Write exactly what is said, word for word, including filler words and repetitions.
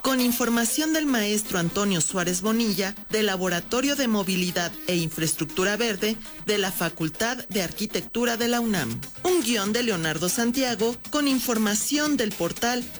con información del maestro Antonio Suárez Bonilla, del Laboratorio de Movilidad e Infraestructura Verde de la Facultad de Arquitectura de la UNAM. Un guión de Leonardo Santiago con información del portal